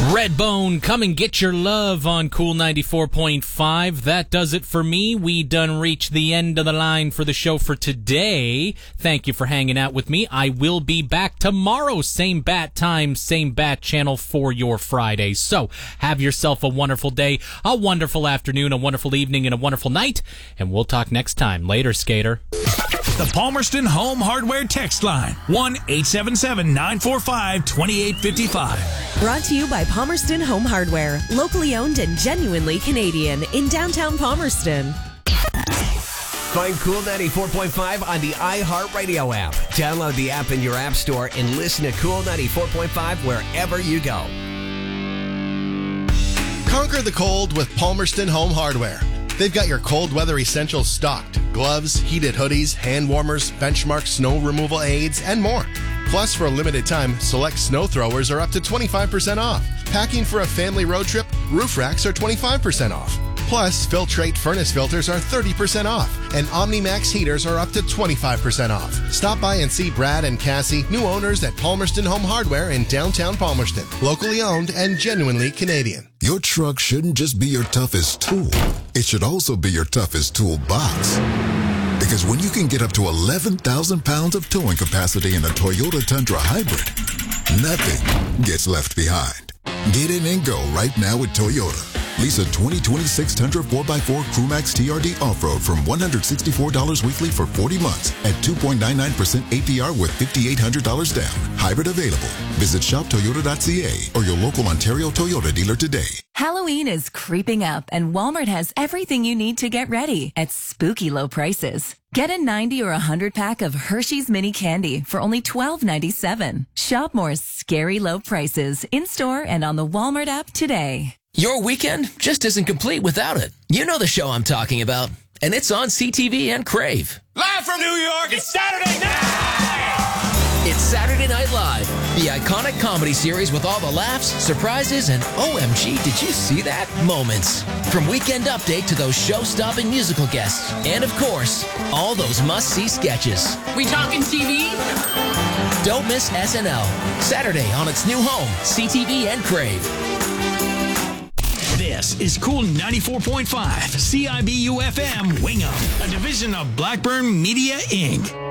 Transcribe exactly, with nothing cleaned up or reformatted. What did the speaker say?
Redbone, come and get your love on Cool ninety-four point five. That does it for me. We done reached the end of the line for the show for today. Thank you for hanging out with me. I will be back tomorrow. Same bat time, same bat channel for your Friday. So have yourself a wonderful day, a wonderful afternoon, a wonderful evening, and a wonderful night. And we'll talk next time. Later, skater. The Palmerston Home Hardware text line, one eight seven seven, nine four five, two eight five five. Brought to you by Palmerston Home Hardware, locally owned and genuinely Canadian in downtown Palmerston. Find Cool ninety-four point five on the iHeartRadio app. Download the app in your app store and listen to Cool ninety-four point five wherever you go. Conquer the cold with Palmerston Home Hardware. They've got your cold weather essentials stocked. Gloves, heated hoodies, hand warmers, Benchmark snow removal aids, and more. Plus, for a limited time, select snow throwers are up to twenty-five percent off. Packing for a family road trip, roof racks are twenty-five percent off. Plus, Filtrate furnace filters are thirty percent off, and OmniMax heaters are up to twenty-five percent off. Stop by and see Brad and Cassie, new owners at Palmerston Home Hardware in downtown Palmerston. Locally owned and genuinely Canadian. Your truck shouldn't just be your toughest tool. It should also be your toughest toolbox. Because when you can get up to eleven thousand pounds of towing capacity in a Toyota Tundra Hybrid, nothing gets left behind. Get in and go right now with Toyota. Lease a twenty twenty-six Tundra four by four Crewmax T R D Off-Road from one hundred sixty-four dollars weekly for forty months at two point nine nine percent A P R with five thousand eight hundred dollars down. Hybrid available. Visit shop toyota dot c a or your local Ontario Toyota dealer today. Halloween is creeping up, and Walmart has everything you need to get ready at spooky low prices. Get a ninety or one hundred pack of Hershey's Mini Candy for only twelve ninety-seven. Shop more scary low prices in-store and on the Walmart app today. Your weekend just isn't complete without it. You know the show I'm talking about, and it's on C T V and Crave. Live from New York, it's Saturday night! It's Saturday Night Live, the iconic comedy series with all the laughs, surprises, and O M G, did you see that? Moments. From Weekend Update to those show-stopping musical guests. And of course, all those must-see sketches. We talking T V? Don't miss S N L. Saturday on its new home, C T V and Crave. This is Cool ninety-four point five, C I B U F M Wingham, a division of Blackburn Media, Incorporated.